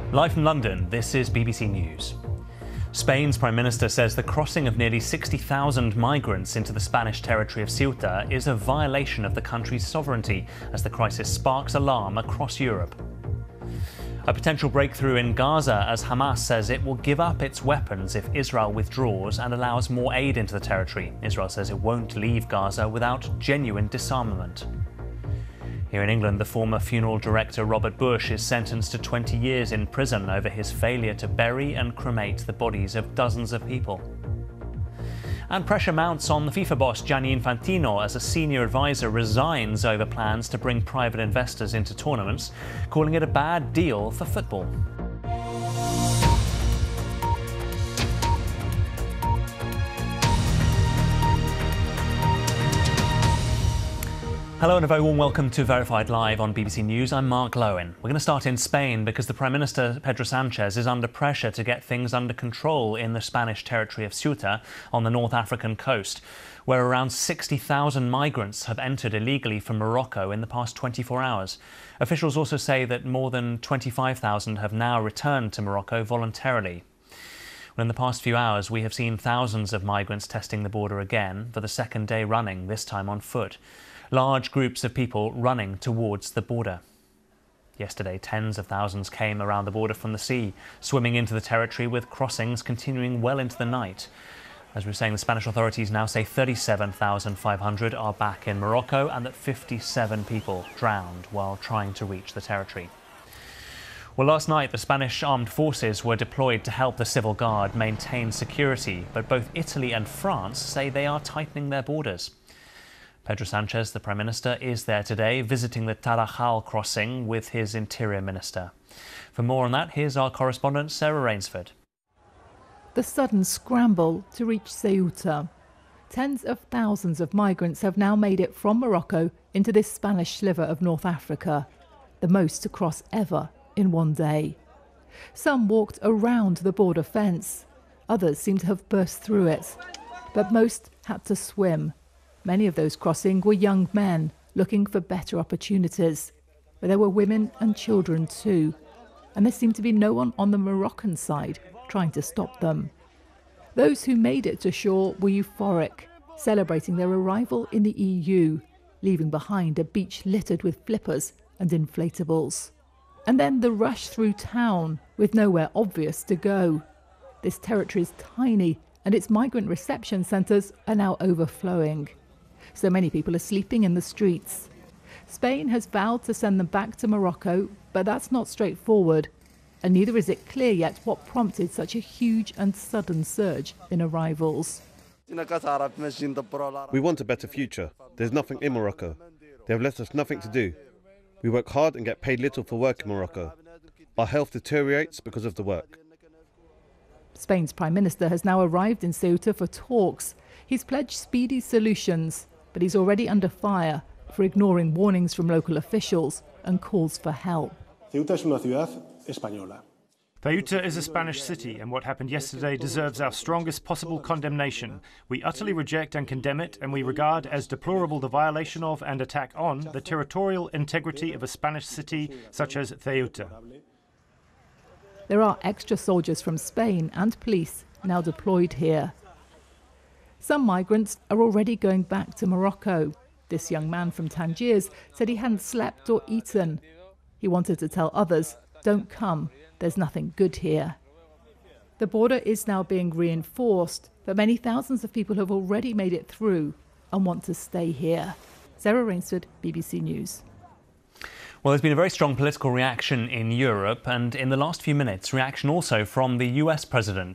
Live from London, this is BBC News. Spain's Prime Minister says the crossing of nearly 60,000 migrants into the Spanish territory of Ceuta is a violation of the country's sovereignty as the crisis sparks alarm across Europe. A potential breakthrough in Gaza as Hamas says it will give up its weapons if Israel withdraws and allows more aid into the territory. Israel says it won't leave Gaza without genuine disarmament. Here in England, the former funeral director Robert Bush is sentenced to 20 years in prison over his failure to bury and cremate the bodies of dozens of people. And pressure mounts on the FIFA boss Gianni Infantino as a senior advisor resigns over plans to bring private investors into tournaments, calling it a bad deal for football. Hello and a very warm welcome to Verified Live on BBC News. I'm Mark Lowen. We're going to start in Spain because the Prime Minister, Pedro Sanchez, is under pressure to get things under control in the Spanish territory of Ceuta on the North African coast, where around 60,000 migrants have entered illegally from Morocco in the past 24 hours. Officials also say that more than 25,000 have now returned to Morocco voluntarily. Well, in the past few hours, we have seen thousands of migrants testing the border again for the second day running, this time on foot. Large groups of people running towards the border. Yesterday, tens of thousands came around the border from the sea, swimming into the territory with crossings continuing well into the night. As we were saying, the Spanish authorities now say 37,500 are back in Morocco and that 57 people drowned while trying to reach the territory. Well, last night, the Spanish armed forces were deployed to help the civil guard maintain security, but both Italy and France say they are tightening their borders. Pedro Sanchez, the Prime Minister, is there today visiting the Tarajal crossing with his Interior Minister. For more on that, here's our correspondent Sarah Rainsford. The sudden scramble to reach Ceuta. Tens of thousands of migrants have now made it from Morocco into this Spanish sliver of North Africa, the most to cross ever in one day. Some walked around the border fence. Others seem to have burst through it, but most had to swim. Many of those crossing were young men looking for better opportunities, but there were women and children too, and there seemed to be no one on the Moroccan side trying to stop them. Those who made it to shore were euphoric, celebrating their arrival in the EU, leaving behind a beach littered with flippers and inflatables. And then the rush through town with nowhere obvious to go. This territory is tiny and its migrant reception centres are now overflowing. So many people are sleeping in the streets. Spain has vowed to send them back to Morocco, but that's not straightforward. And neither is it clear yet what prompted such a huge and sudden surge in arrivals. We want a better future. There's nothing in Morocco. They have left us nothing to do. We work hard and get paid little for work in Morocco. Our health deteriorates because of the work. Spain's Prime Minister has now arrived in Ceuta for talks. He's pledged speedy solutions, but he's already under fire for ignoring warnings from local officials and calls for help. Ceuta es una ciudad española. Ceuta is a Spanish city, and what happened yesterday deserves our strongest possible condemnation. We utterly reject and condemn it, and we regard as deplorable the violation of and attack on the territorial integrity of a Spanish city such as Ceuta. There are extra soldiers from Spain and police now deployed here. Some migrants are already going back to Morocco. This young man from Tangiers said he hadn't slept or eaten. He wanted to tell others, don't come, there's nothing good here. The border is now being reinforced, but many thousands of people have already made it through and want to stay here. Sarah Rainsford, BBC News. Well, there's been a very strong political reaction in Europe, and in the last few minutes, reaction also from the US president.